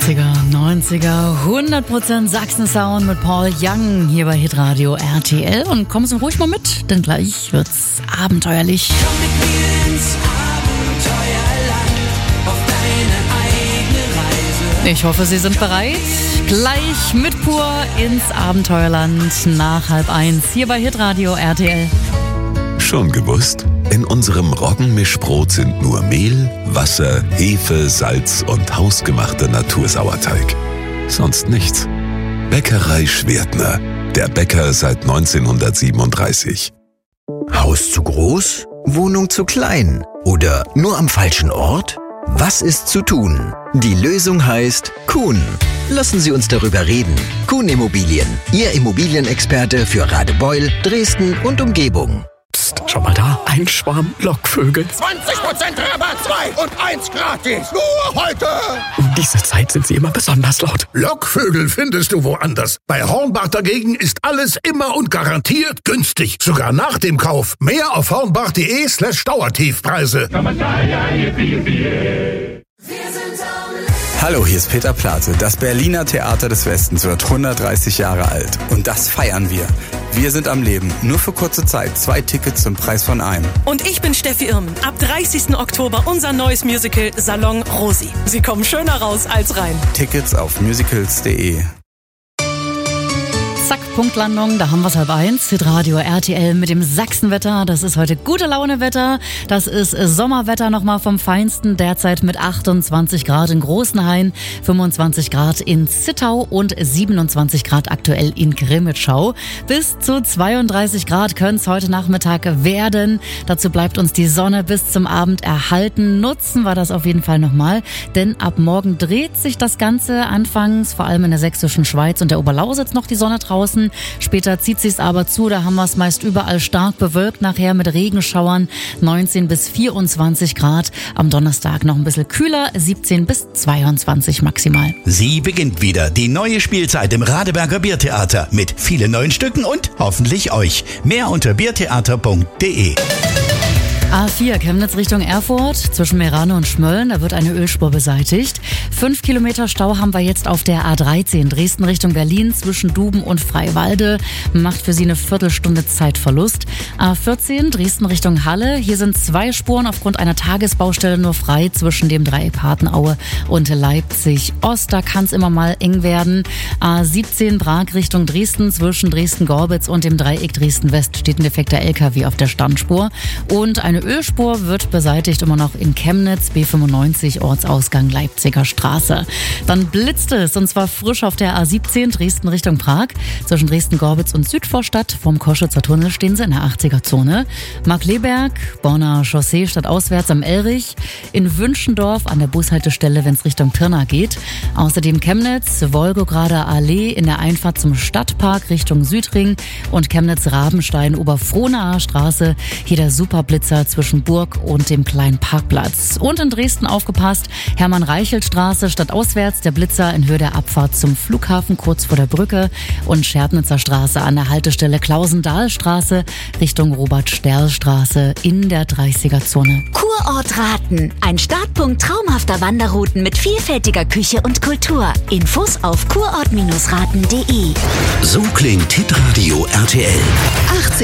80er, 90er, 100% Sachsen-Sound mit Paul Young hier bei Hitradio RTL. Und kommen Sie ruhig mal mit, denn gleich wird's abenteuerlich. Komm mit mir ins Abenteuerland, auf deine eigene Reise. Ich hoffe, Sie sind bereit. Gleich mit Pur ins Abenteuerland nach 12:30 hier bei Hitradio RTL. Schon gewusst? In unserem Roggenmischbrot sind nur Mehl, Wasser, Hefe, Salz und hausgemachter Natursauerteig. Sonst nichts. Bäckerei Schwertner. Der Bäcker seit 1937. Haus zu groß? Wohnung zu klein? Oder nur am falschen Ort? Was ist zu tun? Die Lösung heißt Kuhn. Lassen Sie uns darüber reden. Kuhn Immobilien. Ihr Immobilienexperte für Radebeul, Dresden und Umgebung. Psst, schau mal da, ein Schwarm Lockvögel. 20% Rabatt, 2 und 1 gratis. Nur heute. Um diese Zeit sind sie immer besonders laut. Lockvögel findest du woanders. Bei Hornbach dagegen ist alles immer und garantiert günstig. Sogar nach dem Kauf. Mehr auf hornbach.de/Dauertiefpreise. Hallo, hier ist Peter Plate. Das Berliner Theater des Westens wird 130 Jahre alt. Und das feiern wir. Wir sind am Leben. Nur für kurze Zeit. 2 Tickets zum Preis von einem. Und ich bin Steffi Irmen. Ab 30. Oktober unser neues Musical Salon Rosi. Sie kommen schöner raus als rein. Tickets auf musicals.de. Zack, Punktlandung, da haben wir es 12:30. Hitradio RTL mit dem Sachsenwetter. Das ist heute gute Laune-Wetter. Das ist Sommerwetter nochmal vom Feinsten. Derzeit mit 28 Grad in Großenhain, 25 Grad in Zittau und 27 Grad aktuell in Grimmitschau. Bis zu 32 Grad können es heute Nachmittag werden. Dazu bleibt uns die Sonne bis zum Abend erhalten. Nutzen wir das auf jeden Fall nochmal, denn ab morgen dreht sich das Ganze anfangs, vor allem in der sächsischen Schweiz und der Oberlausitz noch die Sonne draußen. Später zieht sich's aber zu, da haben wir es meist überall stark bewölkt, nachher mit Regenschauern 19 bis 24 Grad. Am Donnerstag noch ein bisschen kühler, 17 bis 22 maximal. Sie beginnt wieder, die neue Spielzeit im Radeberger Biertheater mit vielen neuen Stücken und hoffentlich euch. Mehr unter biertheater.de. A4 Chemnitz Richtung Erfurt, zwischen Meerane und Schmölln, da wird eine Ölspur beseitigt. 5 Kilometer Stau haben wir jetzt auf der A13, Dresden Richtung Berlin, zwischen Duben und Freiwalde. Macht für Sie eine Viertelstunde Zeitverlust. A14 Dresden Richtung Halle, hier sind 2 Spuren aufgrund einer Tagesbaustelle nur frei zwischen dem Dreieck Patenaue und Leipzig Ost. Da kann es immer mal eng werden. A17 Prag Richtung Dresden, zwischen Dresden-Gorbitz und dem Dreieck Dresden-West steht ein defekter LKW auf der Standspur. Und eine Ölspur wird beseitigt immer noch in Chemnitz, B95 Ortsausgang Leipziger Straße. Dann blitzt es, und zwar frisch auf der A17 Dresden Richtung Prag. Zwischen Dresden-Gorbitz und Südvorstadt vom Koschwitzer Tunnel stehen sie in der 80er-Zone. Markleberg, Bonner Chaussee stadtauswärts am Elrich. In Wünschendorf an der Bushaltestelle, wenn es Richtung Pirna geht. Außerdem Chemnitz, Wolgograder Allee in der Einfahrt zum Stadtpark Richtung Südring. Und Chemnitz-Rabenstein, Oberfrohnaer Straße. Hier der Superblitzer zwischen Burg und dem kleinen Parkplatz. Und in Dresden aufgepasst, Hermann-Reichelt-Straße stadtauswärts, der Blitzer in Höhe der Abfahrt zum Flughafen kurz vor der Brücke und Scherdnitzer Straße an der Haltestelle Klausendahlstraße Richtung Robert-Sterl-Straße in der 30er-Zone. Kurort Raten, ein Startpunkt traumhafter Wanderrouten mit vielfältiger Küche und Kultur. Infos auf kurort-raten.de. So klingt Hitradio RTL.